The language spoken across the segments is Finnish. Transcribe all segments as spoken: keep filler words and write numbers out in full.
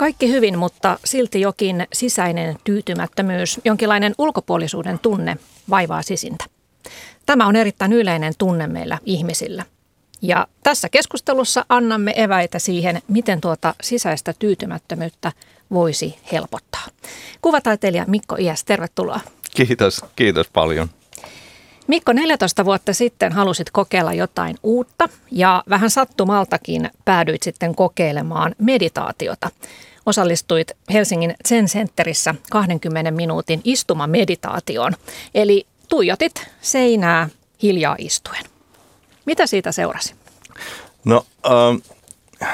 Kaikki hyvin, mutta silti jokin sisäinen tyytymättömyys, jonkinlainen ulkopuolisuuden tunne vaivaa sisintä. Tämä on erittäin yleinen tunne meillä ihmisillä. Ja tässä keskustelussa annamme eväitä siihen, miten tuota sisäistä tyytymättömyyttä voisi helpottaa. Kuvataiteilija Mikko Iäs, tervetuloa. Kiitos, kiitos paljon. Mikko, neljätoista vuotta sitten halusit kokeilla jotain uutta ja vähän sattumaltakin päädyit sitten kokeilemaan meditaatiota. Osallistuit Helsingin Zen Centerissä kahdenkymmenen minuutin istumameditaatioon, eli tuijotit seinää hiljaa istuen. Mitä siitä seurasi? No, äh,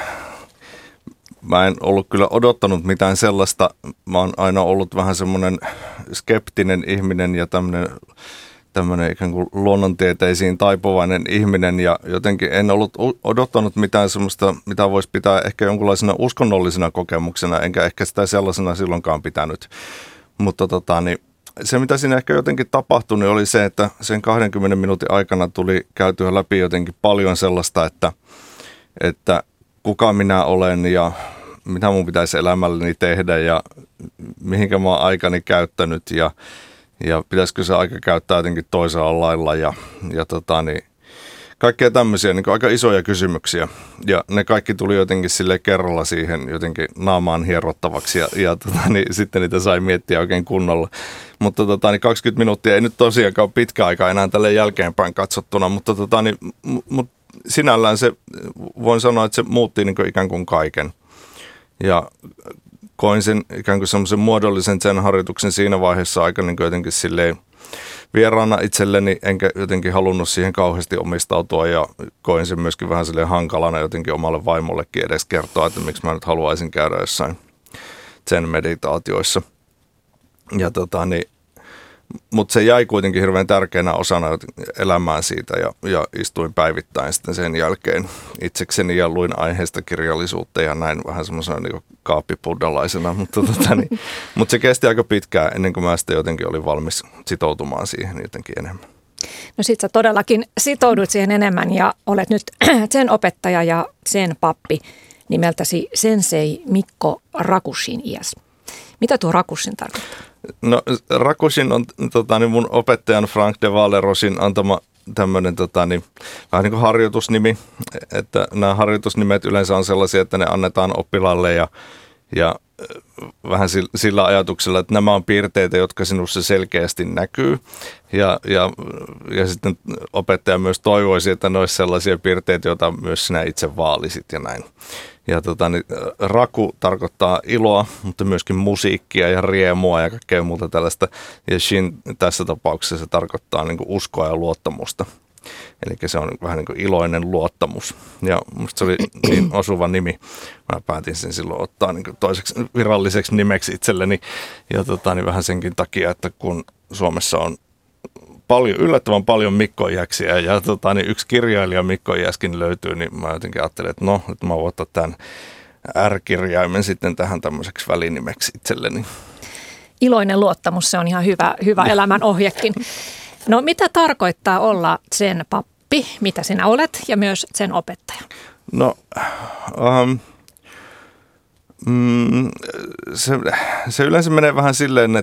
mä en ollut kyllä odottanut mitään sellaista. Mä oon aina ollut vähän semmoinen skeptinen ihminen ja tämmöinen tämmöinen ikään kuin luonnontieteisiin taipuvainen ihminen ja jotenkin en ollut odottanut mitään semmoista, mitä voisi pitää ehkä jonkunlaisena uskonnollisena kokemuksena, enkä ehkä sitä sellaisena silloinkaan pitänyt. Mutta tota, niin se, mitä siinä ehkä jotenkin tapahtui, niin oli se, että sen kahdenkymmenen minuutin aikana tuli käytyä läpi jotenkin paljon sellaista, että, että kuka minä olen ja mitä mun pitäisi elämälläni tehdä ja mihinkä mä oon aikani käyttänyt ja Ja pitäisikö se aika käyttää jotenkin toisella lailla ja, ja tota niin, kaikkea tämmöisiä niin aika isoja kysymyksiä. Ja ne kaikki tuli jotenkin sille kerralla siihen jotenkin naamaan hierottavaksi ja, ja tota niin, sitten niitä sai miettiä oikein kunnolla. Mutta tota niin, kaksikymmentä minuuttia ei nyt tosiaankaan ole pitkä aika enää tälle jälkeenpäin katsottuna, mutta tota niin, mut sinällään se, voin sanoa, että se muutti niin kuin ikään kuin kaiken. Ja koin sen ikään kuin semmoisen muodollisen sen harjoituksen siinä vaiheessa aika niin kuin jotenkin silleen vieraana itselleni, enkä jotenkin halunnut siihen kauheasti omistautua ja koin sen myöskin vähän silleen hankalana jotenkin omalle vaimollekin edes kertoa, että miksi mä nyt haluaisin käydä jossain sen meditaatioissa. Ja tota niin, mutta se jäi kuitenkin hirveän tärkeänä osana elämään siitä ja, ja istuin päivittäin sitten sen jälkeen itsekseni ja luin aiheesta kirjallisuutta ja näin vähän semmoisena niin kaappipuddalaisena, mutta, tota, niin, mutta se kesti aika pitkään ennen kuin mä sitten jotenkin olin valmis sitoutumaan siihen jotenkin enemmän. No sit sä todellakin sitoudut siihen enemmän ja olet nyt sen opettaja ja sen pappi nimeltäsi Sensei Mikko Rakushin Iäs. Mitä tuo Rakushin tarkoittaa? No Rakushin on tota, niin mun opettajan Frank de Valerosin antama tämmöinen tota, niin, vähän niin kuin harjoitusnimi, että nämä harjoitusnimet yleensä on sellaisia, että ne annetaan oppilaalle ja, ja vähän sillä ajatuksella, että nämä on piirteitä, jotka sinussa selkeästi näkyy ja, ja, ja sitten opettaja myös toivoisi, että ne olisi sellaisia piirteitä, joita myös sinä itse vaalisit ja näin. Ja tota, niin, raku tarkoittaa iloa, mutta myöskin musiikkia ja riemua ja kaikkea muuta tällaista. Ja shin tässä tapauksessa se tarkoittaa niin kuin uskoa ja luottamusta. Eli se on vähän niin kuin iloinen luottamus. Ja musta se oli niin osuva nimi. Mä päätin sen silloin ottaa niin kuin toiseksi viralliseksi nimeksi itselleni. Ja tota, niin vähän senkin takia, että kun Suomessa on paljon, yllättävän paljon Mikko Iäksiä ja tota, niin yksi kirjailija Mikko Iäskin löytyy, niin mä jotenkin ajattelin, että no, että mä voin ottaa tämän R-kirjaimen sitten tähän tämmöiseksi välinimeksi itselleni. Iloinen luottamus, se on ihan hyvä, hyvä elämän ohjekin. No mitä tarkoittaa olla sen pappi, mitä sinä olet, ja myös sen opettaja? No, um, mm, se, se yleensä menee vähän silleen,